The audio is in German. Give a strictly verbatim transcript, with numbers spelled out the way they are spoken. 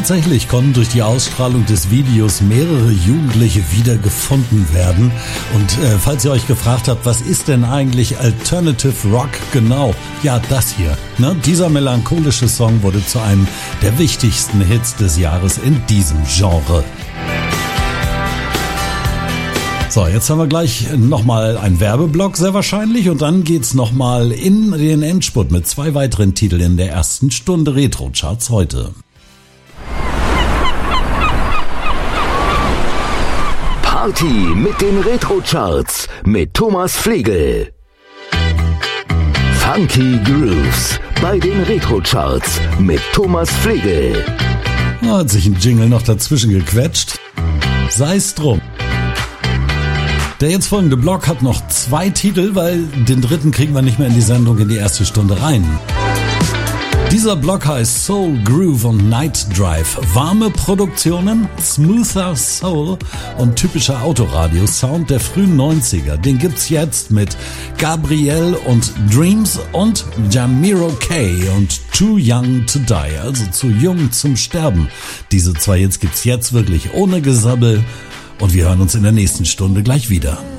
Tatsächlich konnten durch die Ausstrahlung des Videos mehrere Jugendliche wiedergefunden werden. Und äh, falls ihr euch gefragt habt, was ist denn eigentlich Alternative Rock genau? Ja, das hier. Ne? Dieser melancholische Song wurde zu einem der wichtigsten Hits des Jahres in diesem Genre. So, jetzt haben wir gleich nochmal einen Werbeblock sehr wahrscheinlich und dann geht's nochmal in den Endspurt mit zwei weiteren Titeln in der ersten Stunde Retro-Charts heute. Party mit den Retro-Charts mit Thomas Flegel. Funky Grooves bei den Retro-Charts mit Thomas Flegel. Da hat sich ein Jingle noch dazwischen gequetscht. Sei's drum. Der jetzt folgende Block hat noch zwei Titel, weil den dritten kriegen wir nicht mehr in die Sendung in die erste Stunde rein. Dieser Block heißt Soul, Groove und Night Drive. Warme Produktionen, smoother Soul und typischer Autoradio-Sound der frühen neunziger. Den gibt's jetzt mit Gabrielle und Dreams und Jamiro K. und Too Young to Die, also zu jung zum Sterben. Diese zwei Hits gibt's jetzt wirklich ohne Gesabbel. Und wir hören uns in der nächsten Stunde gleich wieder.